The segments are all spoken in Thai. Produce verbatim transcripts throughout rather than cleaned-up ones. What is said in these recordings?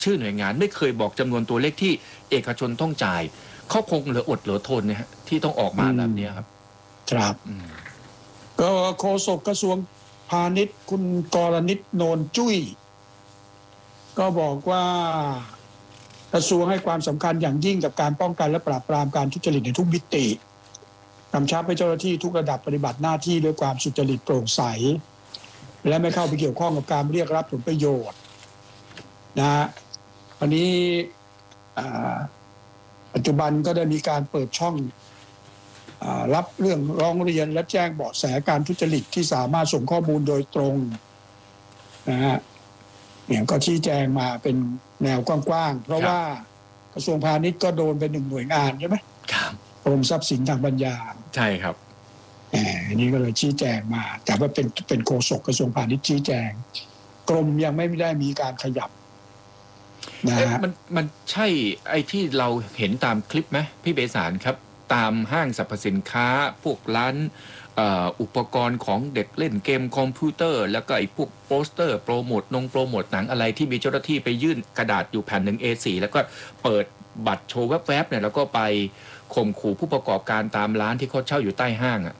ชื่อหน่วยงานไม่เคยบอกจำนวนตัวเลขที่เอกชนต้องจ่ายเขาคงเหลืออดเหลือทนนะฮะที่ต้องออกมาแบบนี้ครับครับก็โฆษกกระทรวงพาณิชย์คุณกรณิตโนนจุ้ยก็บอกว่ากระทรวงให้ความสำคัญอย่างยิ่งกับการป้องกันและปราบปรามการทุจริตในทุกมิติกำชับให้เจ้าหน้าที่ทุกระดับปฏิบัติหน้าที่ด้วยความสุจริตโปร่งใสและไม่เข้าไปเกี่ยวข้องกับการเรียกรับผลประโยชน์นะฮะวันนี้ปัจจุบันก็ได้มีการเปิดช่องรับเรื่องร้องเรียนและแจ้งเบาะแสการทุจริตที่สามารถส่งข้อมูลโดยตรงนะฮะเนี่ยก็ชี้แจงมาเป็นแนวกว้างๆเพราะว่ากระทรวงพาณิชย์ก็โดนเป็นหนึ่งหน่วยงานใช่ไหมครับกรมทรัพย์สินทางปัญญาใช่ครับอันนี้ก็เลยชี้แจงมาแต่ว่าเป็นเป็นโฆษกกระทรวงพาณิชย์ชี้แจงกรมยังไม่ได้มีการขยับนะฮะมันมันใช่ไอ้ที่เราเห็นตามคลิปไหมพี่เบสารครับตามห้างสรรพสินค้าพวกร้านอุปกรณ์ของเด็กเล่นเกมคอมพิวเตอร์แล้วก็ไอ้พวกโปสเตอร์โปรโมทนงโปรโมทหนังอะไรที่มีเจ้าหน้าที่ไปยื่นกระดาษอยู่แผ่นหนึ่ง เอ โฟร์ แล้วก็เปิดบัตรโชว์แวบๆเนี่ยแล้วก็ไปข่มขู่ผู้ประกอบการตามร้านที่เขาเช่าอยู่ใต้ห้างอ่ะ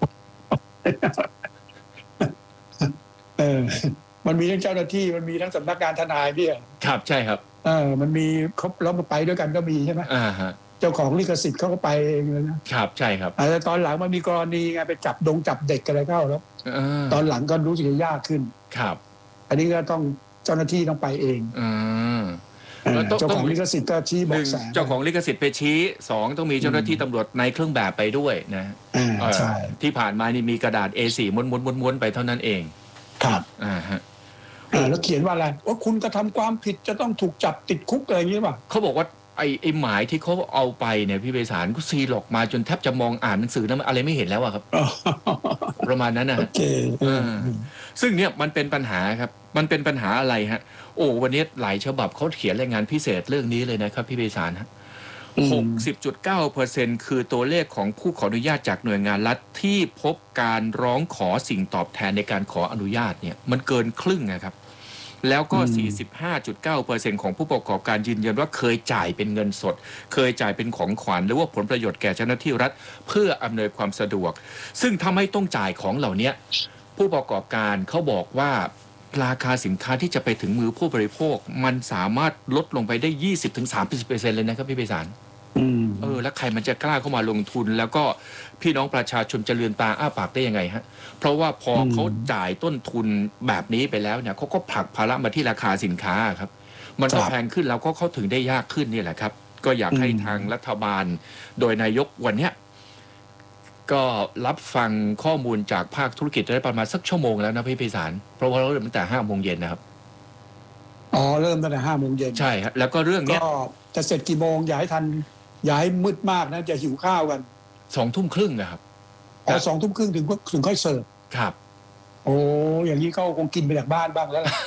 เออมันมีทั้งเจ้าหน้าที่มันมีทั้งสำนักงานทนายพี่ครับใช่ครับเออมันมีเขาเราไปด้วยกันก็มีใช่ไหมอ่าฮะเจ้าของลิขสิทธิ์เขาก็ไปเองเลยนะครับใช่ครับแต่ตอนหลังมันมีกรณีไงไปจับดงจับเด็กอะไรเข้าแล้วตอนหลังก็รู้สึกยากขึ้นครับอันนี้ก็ต้องเจ้าหน้าที่ต้องไปเองอืมเจ้าของลิขสิทธิ์ก็ชี้บอกแสเจ้าของลิขสิทธิ์ไปชี้สองต้องมีเจ้าหน้าที่ตำรวจในเครื่องแบบไปด้วยนะใช่ที่ผ่านมานี่มีกระดาษ เอ โฟร์ ม้วนๆม้วนๆไปเท่านั้นเองครับอ่าฮะแล้วเขียนว่าอะไรว่าคุณกระทำความผิดจะต้องถูกจับติดคุกอะไรอย่างนี้ป่ะเขาบอกว่าไอ้ไอ้หมายที่เขาเอาไปเนี่ยพี่เบสารก็ซีหลอกมาจนแทบจะมองอ่านหนังสือนั้นอะไรไม่เห็นแล้วอะครับประมาณนั้นนะซึ่งเนี่ยมันเป็นปัญหาครับมันเป็นปัญหาอะไรฮะโอ้วันนี้หลายฉบับเขาเขียนรายงานพิเศษเรื่องนี้เลยนะครับพี่เบสารฮะ หกสิบจุดเก้าเปอร์เซ็นต์ คือตัวเลขของผู้ขออนุญาตจากหน่วยงานรัฐที่พบการร้องขอสิ่งตอบแทนในการขออนุญาตเนี่ยมันเกินครึ่งนะครับแล้วก็ สี่สิบห้าจุดเก้าเปอร์เซ็นต์ ของผู้ประกอบการยืนยันว่าเคยจ่ายเป็นเงินสดเคยจ่ายเป็นของขวัญหรือว่าผลประโยชน์แก่เจ้าหน้าที่รัฐเพื่ออำนวยความสะดวกซึ่งถ้าไม่ต้องจ่ายของเหล่านี้ผู้ประกอบการเขาบอกว่าราคาสินค้าที่จะไปถึงมือผู้บริโภคมันสามารถลดลงไปได้ ยี่สิบถึงสามสิบเปอร์เซ็นต์ เลยนะครับพี่ไพศาลเออแล้วใครมันจะกล้าเข้ามาลงทุนแล้วก็พี่น้องประชาชนจะเลือนตาอ้าปากได้ยังไงฮะเพราะว่าพอเขาจ่ายต้นทุนแบบนี้ไปแล้วเนี่ยเขาก็ผลักภาระมาที่ราคาสินค้าครับมันก็แพงขึ้นแล้วก็เข้าถึงได้ยากขึ้นนี่แหละครับก็อยากให้ทางรัฐบาลโดยนายกวันเนี้ยก็รับฟังข้อมูลจากภาคธุรกิจได้ประมาณสักชั่วโมงแล้วนะพี่ไพศาลเพราะว่าเราเริ่มตั้งแต่ห้าโมงเย็นนะครับอ๋อเริ่มตั้งแต่ห้าโมงเย็นใช่ครับแล้วก็เรื่องเนี้ยก็จะเสร็จกี่โมงอย่าให้ทันอย่าให้มืดมากนะจะหิวข้าวกันสองทุ่มครึ่งนะครับอ๋อสองทุ่มครึ่งถึงถึงค่อยเสิร์ฟครับโอ้อย่างนี้เขาคงกินไปจากบ้านบ้างแล้วล่ะ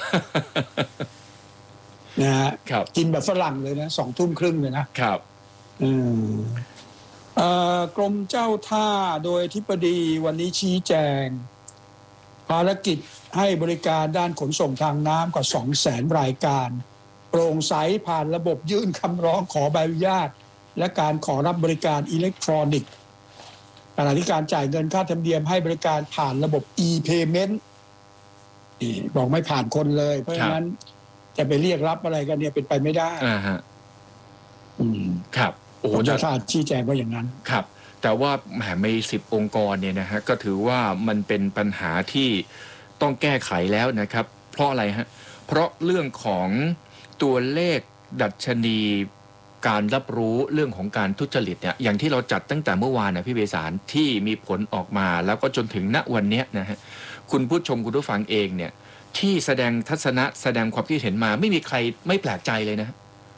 นะฮะกินแบบฝรั่งเลยนะสองทุ่มครึ่งเลยนะครับอืมเอ่อกรมเจ้าท่าโดยอธิบดีวันนี้ชี้แจงภารกิจให้บริการด้านขนส่งทางน้ำกว่า สองแสน รายการโปร่งใสผ่านระบบยื่นคำร้องขอใบอนุญาตและการขอรับบริการอิเล็กทรอนิกส์ขณะที่การจ่ายเงินค่าธรรมเนียมให้บริการผ่านระบบ e-payment นี่บอกไม่ผ่านคนเลยเพราะฉะนั้นจะไปเรียกรับอะไรกันเนี่ยเป็นไปไม่ได้อ่าฮะอืมครับโอ้จะท่าชี้แจงว่าอย่างนั้นครับแต่ว่าแหมมีสิบองค์กรเนี่ยนะฮะก็ถือว่ามันเป็นปัญหาที่ต้องแก้ไขแล้วนะครับเพราะอะไรฮะเพราะเรื่องของตัวเลขดัชนีการรับรู้เรื่องของการทุจริตเนี่ยอย่างที่เราจัดตั้งแต่เมื่อวานนะพี่เบสารที่มีผลออกมาแล้วก็จนถึงณวันนี้นะฮะคุณผู้ชมคุณผู้ฟังเองเนี่ยที่แสดงทัศนะแสดงความคิดเห็นมาไม่มีใครไม่แปลกใจเลยนะ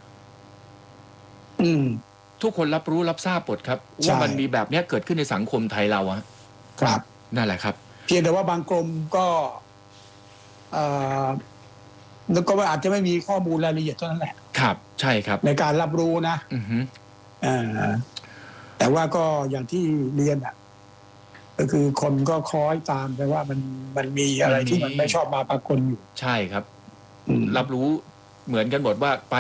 อืมทุกคนรับรู้รับทราบหมดครับว่ามันมีแบบนี้เกิดขึ้นในสังคมไทยเราอะครับนั่นแหละครับเพียงแต่ว่าบางกรมก็เอ่อแล้วก็อาจจะไม่มีข้อมูลรายละเอียดเท่านั้นแหละครับใช่ครับในการรับรู้นะอือฮึอ่าแต่ว่าก็อย่างที่เรียนอ่ะก็คือคนก็คล้อยตามไปว่ามันมันมีอะไรที่มันไม่ชอบมาปรากฏอยู่ใช่ครับรับรู้เหมือนกันหมดว่าไป